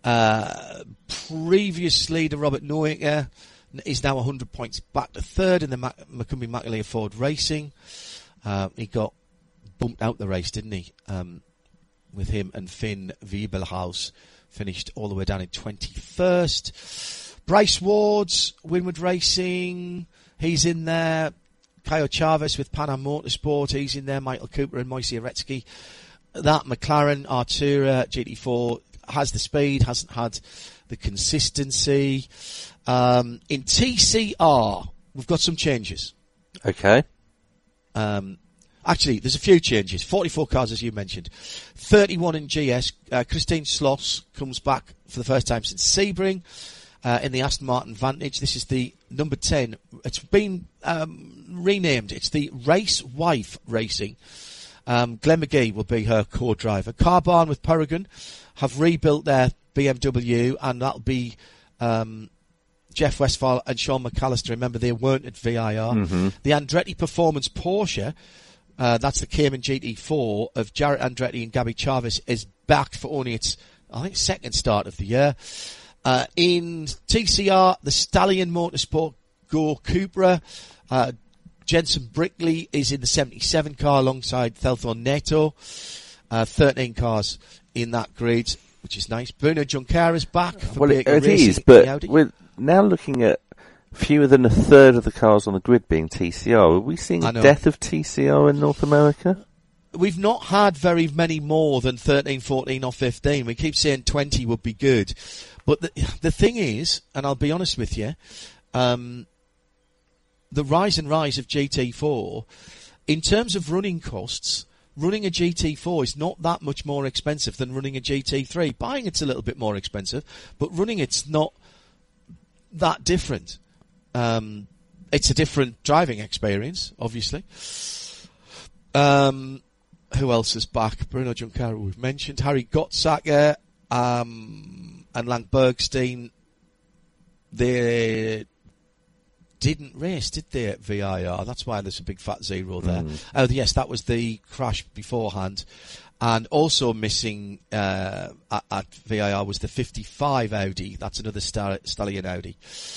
Previous leader Robert Noaker is now 100 points back to third in the Macumbi McAleer Ford Racing. He got bumped out the race, didn't he? With him and Finn Wiebelhaus finished all the way down in 21st. Bryce Ward's Winward Racing, he's in there. Caio Chavez with Pan Am Motorsport, he's in there. Michael Cooper and Moise Aretsky. That McLaren Artura GT4 has the speed, hasn't had the consistency. In TCR, we've got some changes. Okay. Actually, there's a few changes. 44 cars, as you mentioned. 31 in GS. Christine Schloss comes back for the first time since Sebring in the Aston Martin Vantage. This is the number 10. It's been renamed. It's the Race Wife Racing. Glenn McGee will be her co-driver. Carbahn with Peregrine have rebuilt their BMW, and that'll be Jeff Westphal and Sean McAllister. Remember, they weren't at VIR. Mm-hmm. The Andretti Performance Porsche, that's the Cayman GT4 of Jarrett Andretti and Gabby Chavez, is back for only its, I think, second start of the year. In TCR, the Stallion Motorsport Go Cupra, Jensen Brickley is in the 77 car alongside Thelthorne Neto. 13 cars in that grid, which is nice. Bruno Juncker is back for Baker Racing. It is, but we're now looking at fewer than a third of the cars on the grid being TCR. Are we seeing a death of TCR in North America? We've not had very many more than 13, 14 or 15. We keep saying 20 would be good. But the thing is, and I'll be honest with you, the rise of GT4, in terms of running costs, running a GT4 is not that much more expensive than running a GT3. Buying it's a little bit more expensive, but running it's not that different. It's a different driving experience, obviously. Who else is back? Bruno Juncker, we've mentioned. Harry Gottsacker, and Lang Bergstein, they didn't race, did they, at VIR? That's why there's a big fat zero there. Oh, yes, that was the crash beforehand. And also missing at VIR was the 55 Audi. That's another Stallion Audi.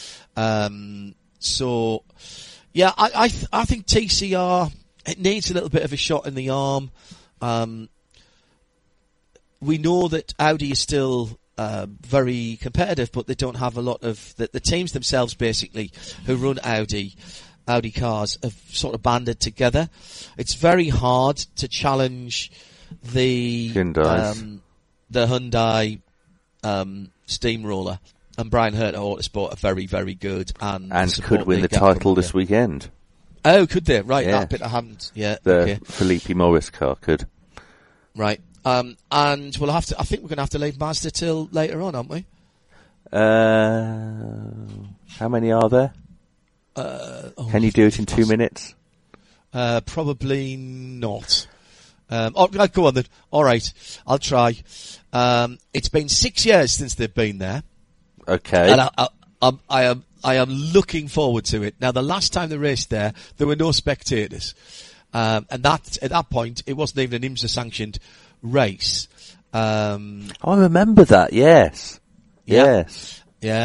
So, yeah, I think TCR, it needs a little bit of a shot in the arm. We know that Audi is still very competitive, but they don't have a lot of the teams themselves, basically, who run Audi cars have sort of banded together. It's very hard to challenge the Hyundai Steamroller, and Brian Hurt Autosport are very, very good and could win the title this weekend. Oh, could they? Right, yeah. That bit I haven't. Yeah, the Felipe Morris car could. Right. And we'll have to, I think we're going to have to leave Mazda till later on, aren't we? How many are there? Can you do it in 2 minutes? Probably not. Go on then. All right, I'll try. It's been 6 years since they've been there. Okay. And I am looking forward to it. Now, the last time they raced there were no spectators. And that, at that point, it wasn't even an IMSA-sanctioned race. I remember that, yes. Yeah. Yes. Yeah.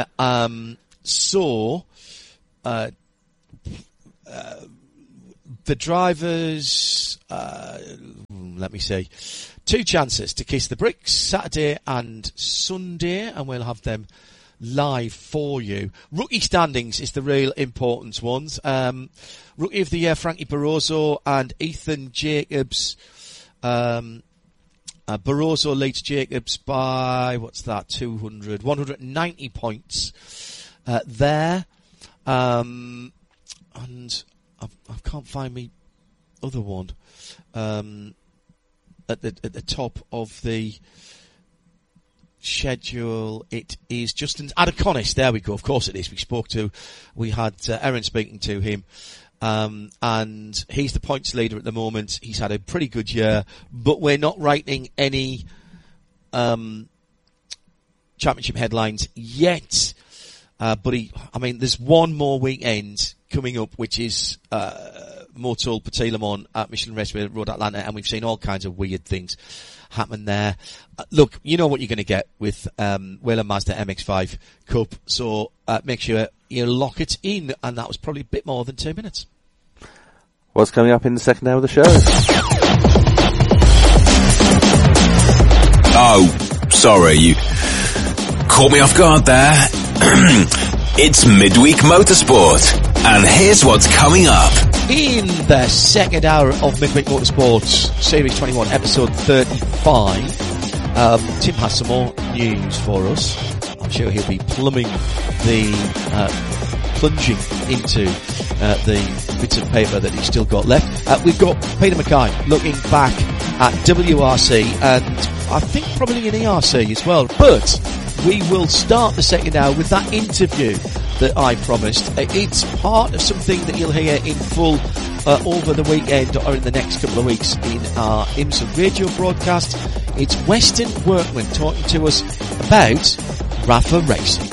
The drivers, let me see, 2 chances to kiss the bricks, Saturday and Sunday, and we'll have them live for you. Rookie standings is the real important ones. Rookie of the Year, Frankie Barroso and Ethan Jacobs. Barroso leads Jacobs by, 190 points there. And I can't find me other one at the top of the schedule. It is Justin Adeconis. There we go. Of course it is. We had Erin speaking to him, and he's the points leader at the moment. He's had a pretty good year, but we're not writing any championship headlines yet. But there's one more weekend coming up, which is Motul Petit-Le-Mans at Michelin Raceway Road Atlanta, and we've seen all kinds of weird things happen there. Look, you know what you're going to get with Whelen Mazda MX-5 Cup, so make sure you lock it in, and that was probably a bit more than 2 minutes. What's coming up in the second hour of the show? Oh, sorry, you caught me off guard there. It's Midweek Motorsport, and here's what's coming up. In the second hour of Midweek Motorsport, Series 21, Episode 35, Tim has some more news for us. I'm sure he'll be plunging into the bits of paper that he's still got left. We've got Peter Mackay looking back at WRC, and I think probably an ERC as well, but we will start the second hour with that interview that I promised. It's part of something that you'll hear in full over the weekend or in the next couple of weeks in our IMSA radio broadcast. It's Weston Workman talking to us about Rafa Racing.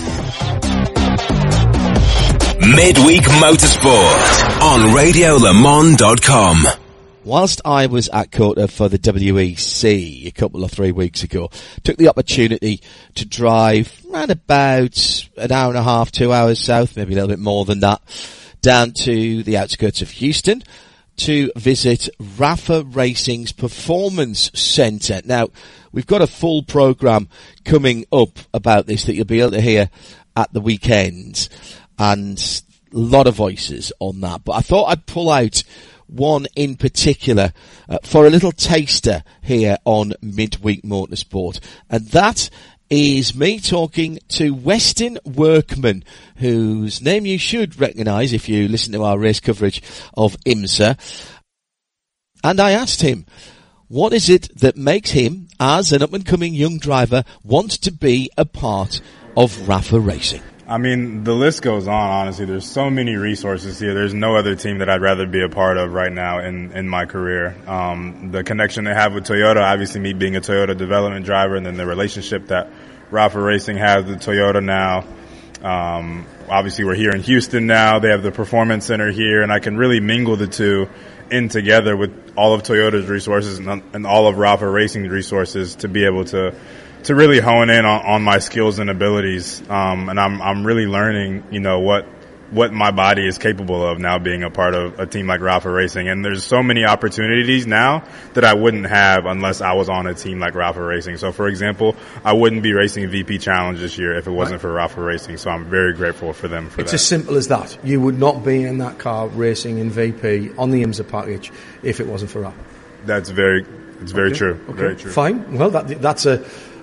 Midweek Motorsport on RadioLeMans.com. Whilst I was at COTA for the WEC a couple of 3 weeks ago, took the opportunity to drive around about an hour and a half, 2 hours south, maybe a little bit more than that, down to the outskirts of Houston to visit Rafa Racing's Performance Centre. Now, we've got a full programme coming up about this that you'll be able to hear at the weekend, and a lot of voices on that. But I thought I'd pull out one in particular for a little taster here on Midweek Motorsport, and that is me talking to Weston Workman, whose name you should recognise if you listen to our race coverage of IMSA. And I asked him, what is it that makes him, as an up-and-coming young driver, want to be a part of Rafa Racing? I mean, the list goes on, honestly. There's so many resources here. There's no other team that I'd rather be a part of right now in my career. The connection they have with Toyota, obviously me being a Toyota development driver, and then the relationship that Rafa Racing has with Toyota now. Obviously we're here in Houston now. They have the Performance Center here, and I can really mingle the two in together with all of Toyota's resources and all of Rafa Racing's resources to be able to really hone in on my skills and abilities. And I'm really learning, what my body is capable of now being a part of a team like Rafa Racing. And there's so many opportunities now that I wouldn't have unless I was on a team like Rafa Racing. So, for example, I wouldn't be racing VP Challenge this year if it wasn't for Rafa Racing. So I'm very grateful for them for that. It's as simple as that. You would not be in that car racing in VP on the IMSA package if it wasn't for Rafa. It's very true. Okay. Very true. Fine. Well, that's a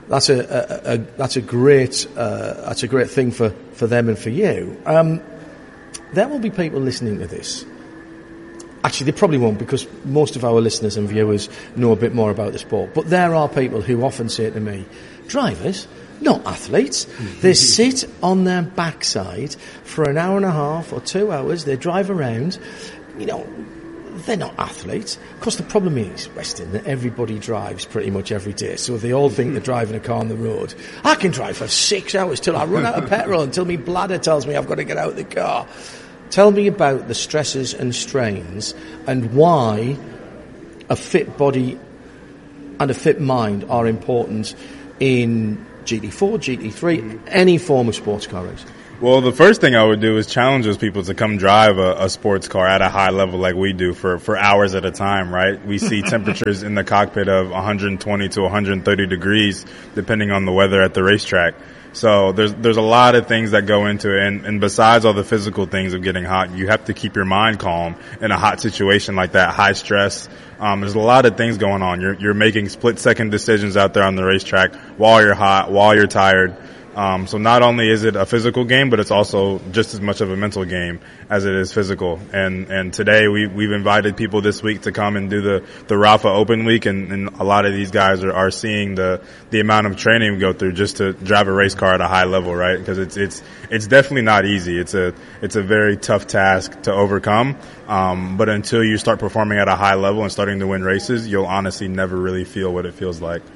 great thing for them and for you. There will be people listening to this. Actually, they probably won't, because most of our listeners and viewers know a bit more about the sport. But there are people who often say to me, drivers, not athletes. They sit on their backside for an hour and a half or 2 hours. They drive around. You know, they're not athletes. Of course, the problem is, Weston, that everybody drives pretty much every day. So they all think they're driving a car on the road. I can drive for 6 hours till I run out of petrol, until my bladder tells me I've got to get out of the car. Tell me about the stresses and strains and why a fit body and a fit mind are important in GT4, GT3, any form of sports car race. Well, the first thing I would do is challenge those people to come drive a sports car at a high level like we do for hours at a time, right? We see temperatures in the cockpit of 120 to 130 degrees, depending on the weather at the racetrack. So there's a lot of things that go into it, and besides all the physical things of getting hot, you have to keep your mind calm in a hot situation like that, high stress. There's a lot of things going on. You're making split-second decisions out there on the racetrack while you're hot, while you're tired. So not only is it a physical game, but it's also just as much of a mental game as it is physical. And today we've invited people this week to come and do the Rafa Open Week, and a lot of these guys are seeing the amount of training we go through just to drive a race car at a high level, right? Because it's definitely not easy. It's a very tough task to overcome. But until you start performing at a high level and starting to win races, you'll honestly never really feel what it feels like.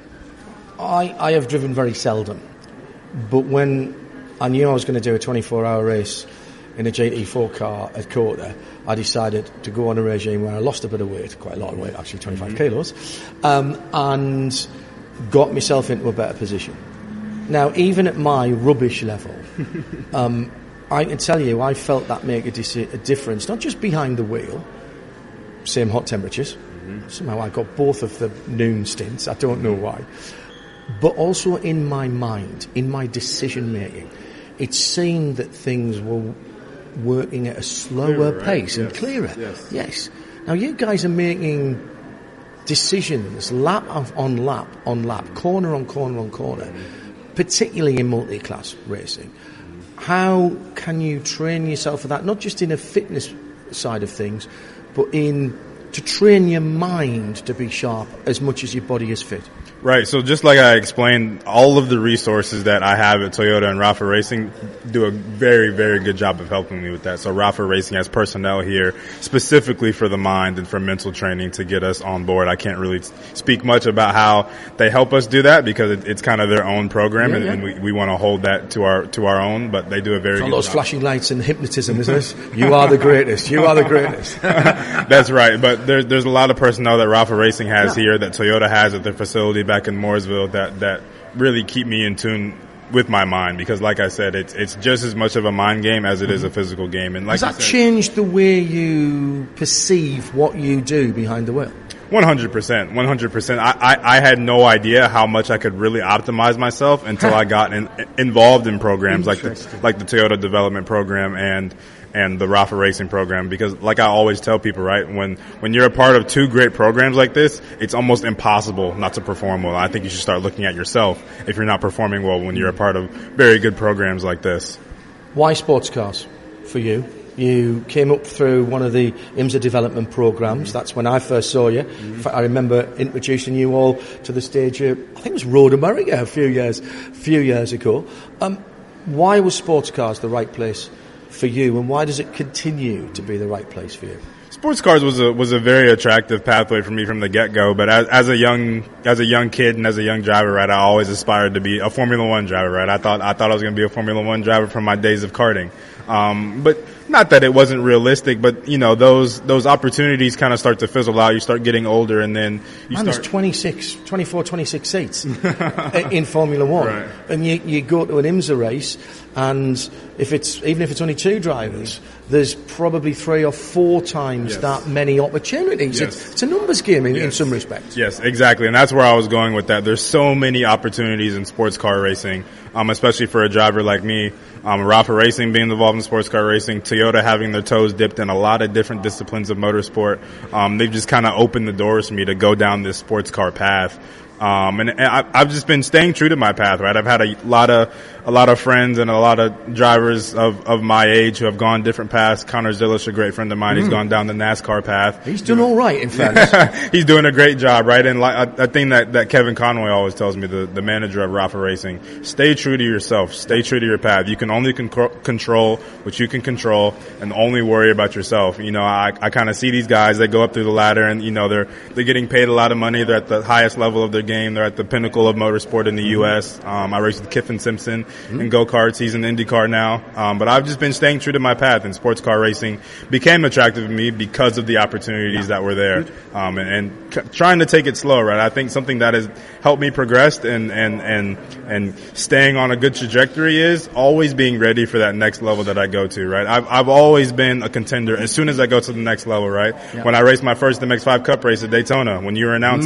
I have driven very seldom. But when I knew I was going to do a 24-hour race in a GT4 car at Kota, I decided to go on a regime where I lost a bit of weight, quite a lot of weight, actually 25 kilos, and got myself into a better position. Now, even at my rubbish level, I can tell you I felt that make a difference, not just behind the wheel, same hot temperatures. Somehow I got both of the noon stints, I don't know why. But also in my mind, in my decision making, it's seeing that things were working at a slower pace and clearer. Yes. Now you guys are making decisions lap on lap, corner on corner on corner, particularly in multi-class racing. How can you train yourself for that? Not just in a fitness side of things, but to train your mind to be sharp as much as your body is fit. Right. So just like I explained, all of the resources that I have at Toyota and Rafa Racing do a very, very good job of helping me with that. So Rafa Racing has personnel here specifically for the mind and for mental training to get us on board. I can't really speak much about how they help us do that because it's kind of their own program, and we want to hold that to our own, but they do a very good job. All those flashing lights and hypnotism, isn't it? You are the greatest. You are the greatest. That's right. But there's a lot of personnel that Rafa Racing has here, that Toyota has at their facility back in Mooresville, that really keep me in tune with my mind, because like I said, it's just as much of a mind game as it is a physical game. And like has that changed the way you perceive what you do behind the wheel? 100%. I had no idea how much I could really optimize myself until I got involved in programs like the Toyota Development Program and the Rafa Racing Program, because like I always tell people, right, when you're a part of two great programs like this, it's almost impossible not to perform well. I think you should start looking at yourself if you're not performing well when you're a part of very good programs like this. Why sports cars for you? You came up through one of the IMSA development programs. That's when I first saw you. In fact, I remember introducing you all to the stage of, I think it was Road America a few years ago. Why was sports cars the right place for you, and why does it continue to be the right place for you? Sports cars was a very attractive pathway for me from the get-go, but as a young kid and as a young driver, right, I always aspired to be a Formula One driver, right? I thought I was going to be a Formula One driver from my days of karting. But not that it wasn't realistic, but you know, those opportunities kind of start to fizzle out. You start getting older, and then there's 24, 26 seats in Formula One, right. And you go to an IMSA race, and even if it's only two drivers, there's probably 3 or 4 times that many opportunities. Yes. It's a numbers game in some respects. Yes, exactly, and that's where I was going with that. There's so many opportunities in sports car racing, especially for a driver like me. Rafa Racing being involved in sports car racing, Toyota having their toes dipped in a lot of different disciplines of motorsport. They've just kind of opened the doors for me to go down this sports car path. And I've just been staying true to my path, right? I've had a lot of friends and a lot of drivers of my age who have gone different paths. Connor Zilish, a great friend of mine, he's gone down the NASCAR path. He's done all right, in fairness. He's doing a great job, right? And a thing that Kevin Conway always tells me, the manager of Rafa Racing, stay true to yourself, stay true to your path. You can only control what you can control, and only worry about yourself. You know, I kind of see these guys, they go up through the ladder, and you know they're getting paid a lot of money. They're at the highest level of their game. They're at the pinnacle of motorsport in the U.S. I raced with Kiffin Simpson in go-karts. He's in IndyCar now. But I've just been staying true to my path, and sports car racing became attractive to me because of the opportunities that were there. And trying to take it slow, right? I think something that has helped me progress and staying on a good trajectory is always being ready for that next level that I go to, right? I've always been a contender as soon as I go to the next level, right? Yeah. When I raced my first MX5 Cup race at Daytona, when you were announcing